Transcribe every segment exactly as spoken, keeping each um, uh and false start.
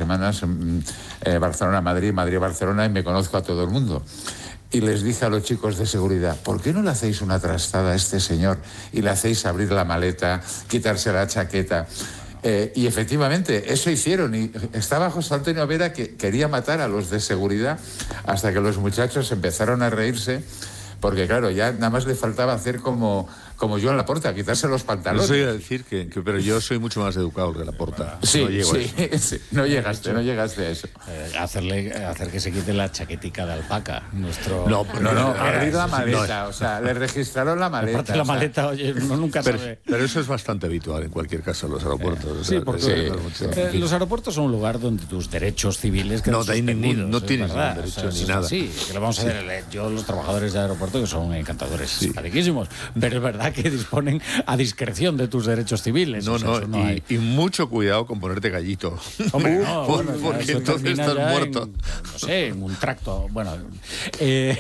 semanas, eh, Barcelona-Madrid, Madrid-Barcelona, y me conozco a todo el mundo. Y les dije a los chicos de seguridad, ¿por qué no le hacéis una trastada a este señor y le hacéis abrir la maleta, quitarse la chaqueta? Eh, y efectivamente, eso hicieron. Y estaba José Antonio Vera, que quería matar a los de seguridad, hasta que los muchachos empezaron a reírse, porque claro, ya nada más le faltaba hacer como... como Joan Laporta, quitarse los pantalones. No sé decir que, que, pero yo soy mucho más educado que Laporta. Sí, no llego sí, a eso. sí, no llegaste, no llegaste a eso. Eh, hacerle, hacer que se quite la chaquetica de alpaca. Nuestro... No, no, no, abrir la sí, maleta, no. o sea, le registraron la maleta. Aparte la o sea, maleta, oye, uno nunca pero, sabe. pero eso es bastante habitual en cualquier caso en los aeropuertos. Eh, o sí, sea, porque sí, eh, los aeropuertos son un lugar donde tus derechos civiles quedan no, hay ningún, suspendidos, no es tienes verdad. ningún derecho O sea, ni nada. Sí, que lo vamos a Sí. ver. Yo, los trabajadores de aeropuerto, que son encantadores, Sí. simpatiquísimos, pero es verdad que disponen a discreción de tus derechos civiles. No, o sea, no, eso no y, hay. y mucho cuidado con ponerte gallito. Hombre, no, Por- bueno, ya porque eso entonces termina estás ya muerto. En, no sé, en un tracto. Bueno, eh,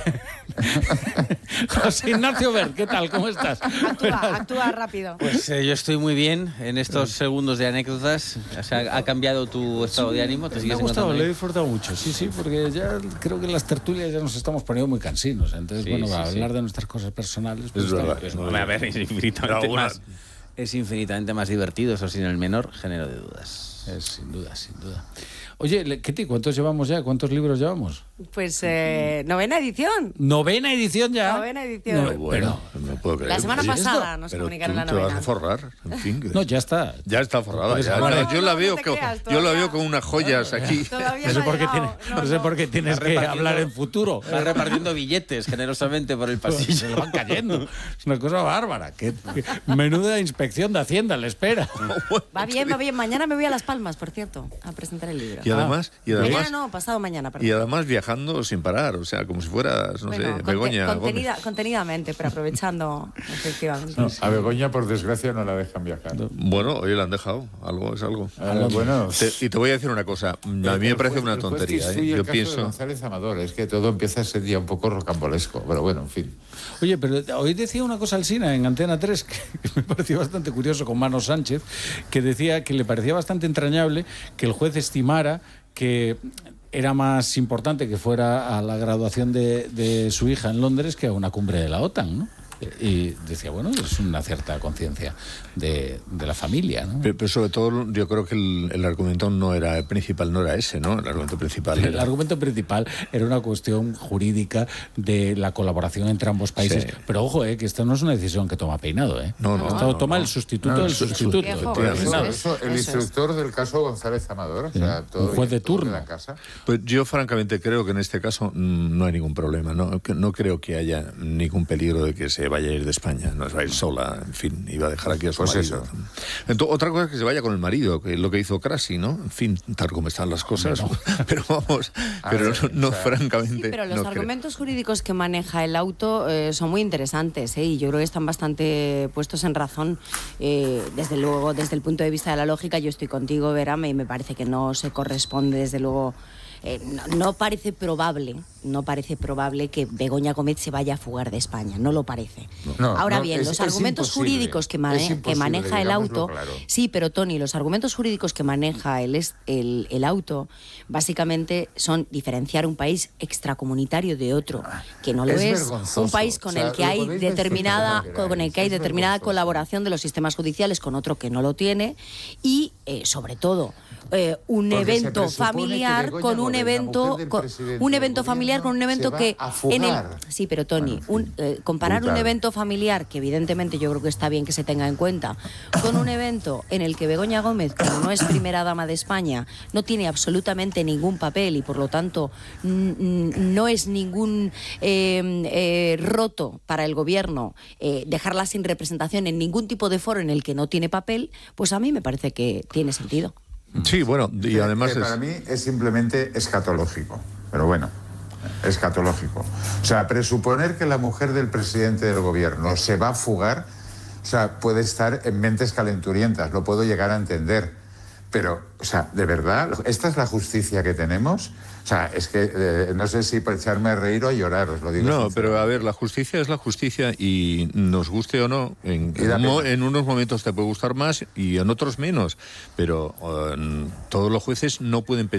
José Ignacio Bert, ¿qué tal? ¿Cómo estás? Actúa, actúa rápido. Pues eh, yo estoy muy bien en estos segundos de anécdotas. O sea, ¿ha cambiado tu estado de ánimo? ¿Te Me ha sigues gustado, encontrando le he bien? disfrutado mucho, sí, sí, porque ya creo que en las tertulias ya nos estamos poniendo muy cansinos. Entonces, Sí, bueno, sí, para sí. hablar de nuestras cosas personales... Pues Es está verdad. bien. No, Hombre, a ver, es infinitamente Pero más, es infinitamente más divertido, eso sin el menor género de dudas. Es, sin duda, sin duda. Oye, Le- Ketty, ¿cuántos llevamos ya? ¿Cuántos libros llevamos? Pues eh, novena edición. ¿Novena edición ya? Novena edición. No, Bueno, no puedo creer. La semana Oye, pasada nos pero comunicaron tú la te vas novena. a forrar, en fin. que- No, ya está. Ya está forrada. Puedes Ya, hablar. no, yo la No, veo no te que, creas, yo la todavía. veo con unas joyas aquí. Todavía No sé no ha por qué llegado. tienes, no sé por qué tienes Está que repartiendo- hablar en futuro. Estoy repartiendo billetes generosamente por el Se pasillo. le van cayendo. Es una cosa bárbara. Que, que- menuda inspección de Hacienda le espera. Va bien, va bien. Mañana me voy a Las Palmas, por cierto, a presentar el libro. Y además, y Mañana además, no, pasado mañana, perdón. y además viajando sin parar, o sea, como si fueras, no Bueno, sé, conte- Begoña contenida- Gómez. contenidamente, pero aprovechando, efectivamente. no, a Begoña, por desgracia, no la dejan viajar. Bueno, oye, la han dejado, algo es algo. Eh, bueno, Te- y te voy a decir una cosa, a mí me el parece juez- una el juez tontería. que ¿eh? instruye Yo el caso de pienso... González Amador, es que todo empieza a ser ya un poco rocambolesco, pero bueno, en fin. Oye, pero hoy decía una cosa Alsina en Antena tres que me pareció bastante curioso con Mano Sánchez, que decía que le parecía bastante entrañable que el juez estimara que era más importante que fuera a la graduación de, de su hija en Londres que a una cumbre de la OTAN, ¿no? Y decía, bueno, es una cierta conciencia de, de la familia, ¿no? Pero, pero sobre todo yo creo que el, el argumento no era el principal, no era ese, ¿no? El argumento principal El era... argumento principal era una cuestión jurídica de la colaboración entre ambos países. Sí. Pero ojo, eh, que esta no es una decisión que toma Peinado. Eh. No, no, Esto no, toma no. el sustituto No, del el su- sustituto. Viejo, Por Efectivamente. eso, Eso eso, el es, eso es. instructor del caso González Amador, o sea, todo un juez de todo turno. la casa. Pues yo francamente creo que en este caso mm, no hay ningún problema, no, que no creo que haya ningún peligro de que se vaya a ir de España, no se va a ir sola, en fin, iba a dejar aquí a su Pues marido. eso. Entonces, otra cosa es que se vaya con el marido, que es lo que hizo Crasi, ¿no? En fin, tal como están las cosas, pero vamos, A pero ver, no, no, o sea, francamente. Sí, pero los no creo. argumentos jurídicos que maneja el auto eh, son muy interesantes, ¿eh? Y yo creo que están bastante puestos en razón. Eh, desde luego, desde el punto de vista de la lógica, yo estoy contigo, Verame, y me parece que no se corresponde, desde luego. Eh, no, no parece probable, no parece probable que Begoña Gómez se vaya a fugar de España, no lo parece. No, Ahora no, bien, es- los es argumentos imposible, jurídicos que, es mane- que imposible, maneja el digámoslo auto, claro. sí, pero Tony, los argumentos jurídicos que maneja el, es- el, el auto básicamente son diferenciar un país extracomunitario de otro, que no lo Es es, vergonzoso. un país con O sea, el que lo hay podéis decir determinada como queráis, con el que hay es determinada vergonzoso. colaboración de los sistemas judiciales con otro que no lo tiene y eh, sobre todo eh, un Porque se evento presupone que familiar Begoña con un Gómez, la evento mujer del con- presidente un del evento familiar con un gobierno, evento se va que a en el fugar. sí pero Tony Bueno, en un, fin, eh, comparar un brutal. evento familiar que evidentemente yo creo que está bien que se tenga en cuenta con un evento en el que Begoña Gómez, como no es primera dama de España, no tiene absolutamente ningún papel y por lo tanto n- n- no es ningún eh, eh, roto para el gobierno eh, dejarla sin representación en ningún tipo de foro en el que no tiene papel, pues a mí me parece que tiene sentido. Sí, bueno, y Que- además que es... para mí es simplemente escatológico, pero bueno, escatológico. O sea, presuponer que la mujer del presidente del gobierno se va a fugar, o sea, puede estar en mentes calenturientas, lo puedo llegar a entender, pero, o sea, de verdad, esta es la justicia que tenemos. O sea, es que eh, no sé si por echarme a reír o a llorar, os lo digo. No, sinceramente. pero a ver, la justicia es la jujusticia y nos guste o no, en, Y da en, mo- pena. en unos momentos te puede gustar más y en otros menos, pero eh, todos los jueces no pueden pensar